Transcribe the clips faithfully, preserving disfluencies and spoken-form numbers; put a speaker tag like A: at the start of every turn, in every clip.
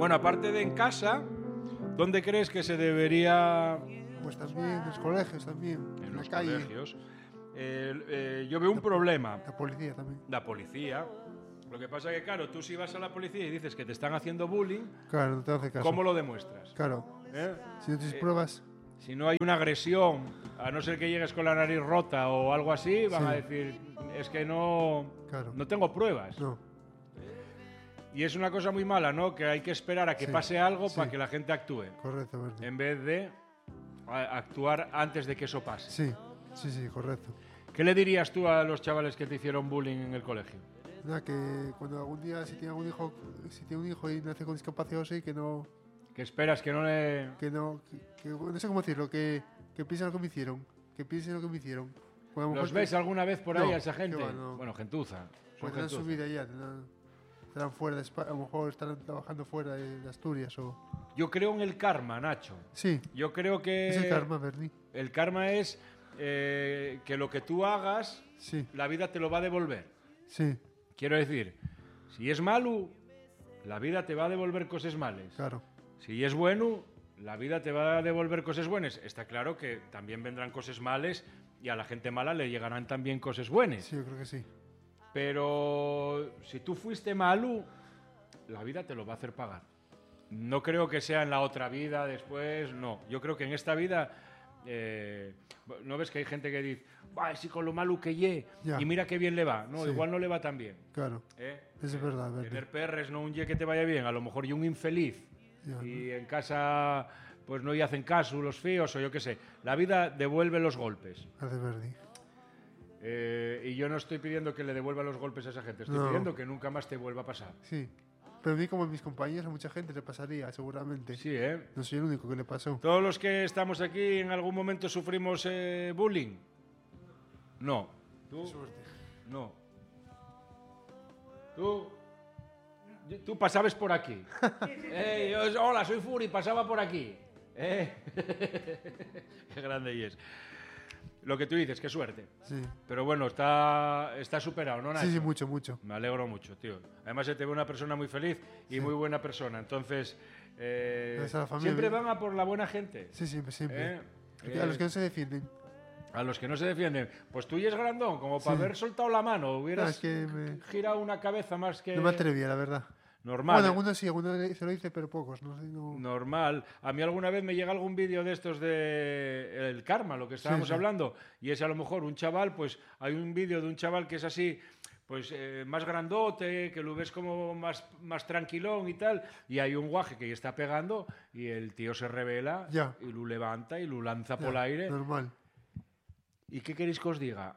A: Bueno, aparte de en casa, ¿dónde crees que se debería...?
B: Pues también en los colegios, también, en,
A: En
B: la
A: los
B: calle.
A: colegios. Eh, eh, yo veo un
B: La-
A: problema.
B: La policía también.
A: La policía. Lo que pasa es que, claro, tú si vas a la policía y dices que te están haciendo bullying,
B: Claro, no te hace caso.
A: ¿cómo lo demuestras?
B: Claro.
A: ¿Eh?
B: Si no tienes
A: Eh,
B: pruebas,
A: Si no hay una agresión, a no ser que llegues con la nariz rota o algo así, van
B: Sí.
A: a decir, es que no,
B: Claro.
A: no tengo pruebas.
B: no.
A: Y es una cosa muy mala, ¿no? Que hay que esperar a que
B: Sí,
A: pase algo
B: sí.
A: para que la gente actúe,
B: Correcto, Bernie.
A: en vez de a- actuar antes de que eso pase.
B: Sí, sí, sí, correcto.
A: ¿Qué le dirías tú a los chavales que te hicieron bullying en el colegio?
B: Nada, que cuando algún día, si tiene algún hijo, si tiene un hijo y nace con discapacidad o así, que no,
A: Que esperas que no le...
B: que no, que, que- no sé cómo decirlo, que, que piensen lo que me hicieron, que piensen lo que me hicieron. Pues a lo mejor
A: ¿Los
B: te-
A: ves alguna vez por ahí
B: No,
A: a esa gente?
B: qué va, no.
A: Bueno, gentuza. Son
B: Pues tendrán su
A: gentuza.
B: vida ya, tendrán, estarán fuera de España, a lo mejor estarán trabajando fuera de, de Asturias o...
A: Yo creo en el karma, Nacho.
B: Sí,
A: Yo creo que...
B: es el karma, Bernie.
A: El karma es eh, que lo que tú hagas,
B: Sí,
A: la vida te lo va a devolver.
B: sí,
A: Quiero decir, si es malo, la vida te va a devolver cosas malas.
B: claro.
A: Si es bueno, la vida te va a devolver cosas buenas. Está claro que también vendrán cosas malas y a la gente mala le llegarán también cosas buenas.
B: Sí, yo creo que sí.
A: Pero si tú fuiste malo, la vida te lo va a hacer pagar. No creo que sea en la otra vida, después, no. Yo creo que en esta vida, eh, ¿no ves que hay gente que dice, "Buah, si con lo malo que ye,
B: Ya.
A: y mira qué bien le va"? No,
B: Sí.
A: igual no le va tan bien.
B: Claro,
A: ¿eh?
B: eso es verdad, Bernie.
A: Tener perres, no un ye que te vaya bien, a lo mejor y un infeliz.
B: Ya,
A: Y en casa, pues no y hacen caso los feos o yo qué sé. La vida devuelve los golpes.
B: Gracias, Bernie.
A: Eh, y yo no estoy pidiendo que le devuelva los golpes a esa gente, estoy
B: No.
A: pidiendo que nunca más te vuelva a pasar.
B: Sí. Pero a mí, como a mis compañeros, a mucha gente le pasaría, seguramente.
A: Sí, ¿eh?
B: No soy el único que le pasó.
A: ¿Todos los que estamos aquí en algún momento sufrimos eh, bullying? No. ¿Tú?
B: Suerte.
A: No. ¿Tú? Tú pasabas por aquí. Eh, yo- hola, soy Furi, pasaba por aquí. Eh. Qué grande y es. Lo que tú dices, qué suerte.
B: Sí.
A: Pero bueno, está, está superado, ¿no, Nacho?
B: Sí, sí, mucho, mucho.
A: Me alegro mucho, tío. Además, se te ve una persona muy feliz y muy buena persona. Entonces, eh,
B: Gracias a la familia.
A: siempre van a por la buena gente.
B: Sí, siempre, siempre.
A: ¿eh?
B: Porque a los que no se defienden.
A: A los que no se defienden. Pues tú y es grandón, como para
B: Sí.
A: haber soltado la mano.
B: No,
A: Hubieras
B: es que me-
A: girado una cabeza más que...
B: no me atrevía, la verdad.
A: Normal.
B: Bueno,
A: ¿eh?
B: algunos sí, algunos se lo dice, pero pocos. No sé, no...
A: Normal. A mí alguna vez me llega algún vídeo de estos de el karma, lo que estábamos
B: sí.
A: hablando, y es a lo mejor un chaval, pues hay un vídeo de un chaval que es así, pues eh, más grandote, que lo ves como más, más tranquilón y tal, y hay un guaje que está pegando y el tío se revela
B: Ya.
A: y lo levanta y lo lanza
B: Ya,
A: por el aire.
B: Normal.
A: ¿Y qué queréis que os diga?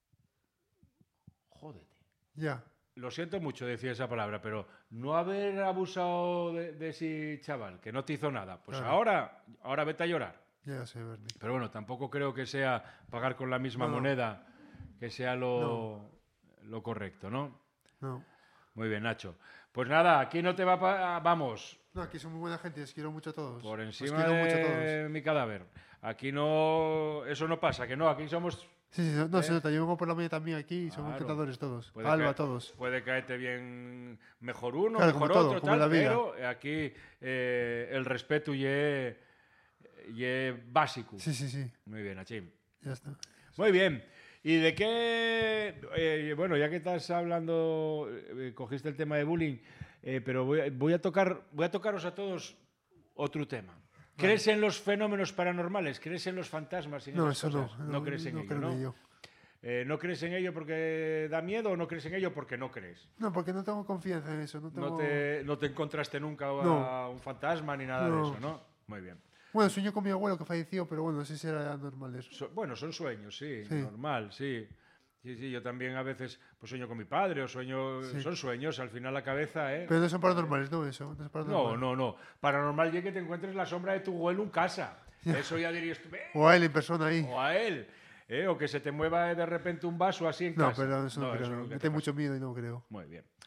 A: Jódete.
B: Ya.
A: Lo siento mucho decir esa palabra, pero no haber abusado de, de ese chaval, que no te hizo nada, pues
B: Claro.
A: ahora, ahora vete a llorar.
B: Ya sé, Bernie.
A: Pero bueno, tampoco creo que sea pagar con la misma
B: No, no.
A: moneda que sea lo, lo correcto, ¿no?
B: No.
A: Muy bien, Nacho. Pues nada, aquí no te va pa- vamos
B: No, aquí son muy buena gente, les quiero mucho a todos.
A: por
B: Os
A: encima
B: quiero mucho a
A: de
B: todos.
A: mi cadáver. Aquí no, eso no pasa, que no, aquí somos...
B: Sí, sí, no, no, se
A: ¿Eh?
B: nota. Yo vengo por la mañana también aquí y somos
A: Claro.
B: encantadores todos.
A: Puede
B: Alba,
A: caer-
B: todos.
A: Puede caerte bien mejor uno,
B: Claro,
A: mejor
B: como todo,
A: otro,
B: como
A: tal,
B: en la vida.
A: pero aquí eh, el respeto y es básico.
B: Sí, sí, sí.
A: Muy bien, Nachim.
B: Ya está.
A: Muy bien. ¿Y de qué? eh, bueno, ya que estás hablando, eh, cogiste el tema de bullying, eh, pero voy a, voy a tocar, voy a tocaros a todos otro tema. ¿Crees en los fenómenos paranormales? ¿Crees en los fantasmas? y en
B: No,
A: esas
B: eso no.
A: cosas? No crees en
B: no
A: ello,
B: creo
A: ¿no?
B: en ello.
A: Eh, ¿No crees en ello porque da miedo o no crees en ello porque no crees?
B: No, porque no tengo confianza en eso. No, tengo...
A: No te, no te encontraste nunca a
B: No.
A: un fantasma ni nada de
B: No.
A: eso, ¿no? Muy bien.
B: Bueno, sueño con mi abuelo que falleció, pero bueno, no sé si era normal eso.
A: So- bueno, son sueños, sí,
B: Sí.
A: normal, sí. Sí, sí, yo también a veces pues sueño con mi padre o sueño...
B: Sí.
A: Son sueños, al final la cabeza, ¿eh?
B: Pero no son paranormales, no, eso. No, es
A: No,
B: paranormal.
A: no, no. Paranormal es que te encuentres la sombra de tu abuelo en casa. Eso ya dirías tú, "Ve",
B: O a él en persona ahí.
A: o a él. ¿eh? O que se te mueva de repente un vaso así en
B: No,
A: casa.
B: pero eso no, creo.
A: eso
B: No.
A: nunca
B: Me
A: te
B: tengo
A: pasa.
B: mucho miedo y no creo.
A: Muy bien.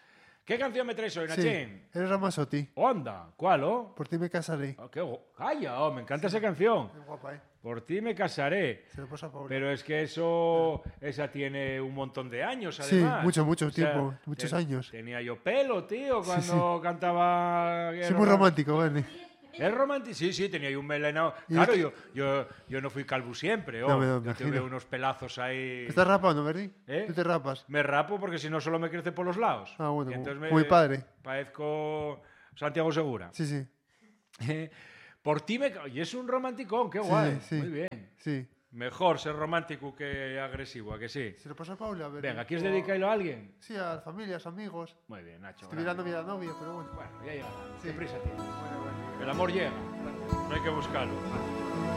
A: ¿Qué canción me traes hoy,
B: Sí,
A: Nachín?
B: eres Ramazzotti.
A: Onda, ¿cuál, oh?
B: Por ti me casaré.
A: Oh, qué gu- Calla, oh, me encanta esa canción.
B: Qué guapa, ¿eh?
A: Por ti me casaré.
B: Se lo pasa a Paula.
A: Pero es que eso, esa tiene un montón de años,
B: Sí,
A: además.
B: mucho, mucho
A: O sea,
B: tiempo, muchos
A: te-
B: años.
A: Tenía yo pelo, tío, cuando cantaba...
B: Sí, muy romántico, ¿vale?
A: ¿Es romántico? Sí, sí, tenía yo un melenao.
B: Y
A: Claro,
B: es-
A: yo, yo, yo no fui calvo siempre, oh.
B: No, me- no, me
A: Yo tuve
B: imagino.
A: unos pelazos ahí...
B: Te estás rapando, ¿verdad?
A: ¿Eh?
B: Tú te rapas.
A: Me rapo porque si no solo me crece por los lados.
B: Ah, bueno,
A: Y
B: como-
A: entonces me
B: como mi padre.
A: Parezco Santiago Segura.
B: Sí, sí,
A: Por ti me... ca- Y es un romanticón, qué
B: Sí,
A: guay.
B: sí.
A: Muy bien.
B: sí.
A: Mejor ser romántico que agresivo, ¿a que sí?
B: Se lo pasa a Paula, ¿verdad?
A: Venga, ¿quieres
B: O-
A: dedicarlo a alguien?
B: Sí, a familias, amigos.
A: Muy bien, Nacho.
B: Estoy mirando
A: grande.
B: a mi novia, pero bueno.
A: Bueno, ya llegará.
B: Sí.
A: ¿Qué prisa tienes?
B: Bueno, bueno.
A: El amor llega. No hay que buscarlo.